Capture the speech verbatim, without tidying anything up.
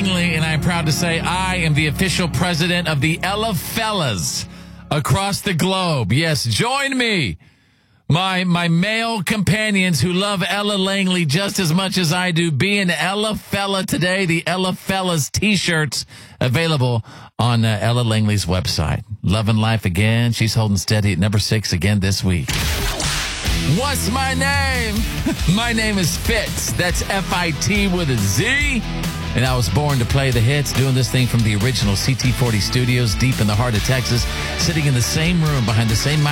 Langley, and I'm proud to say I am the official president of the Ella Fellas across the globe. Yes, join me, my my male companions who love Ella Langley just as much as I do. Be an Ella Fella today. The Ella Fellas T-shirts available on uh, Ella Langley's website. Loving life again. She's holding steady at number six again this week. What's my name? My name is Fitz. That's F I T with a Z. And I was born to play the hits, doing this thing from the original C T forty studios deep in the heart of Texas, sitting in the same room behind the same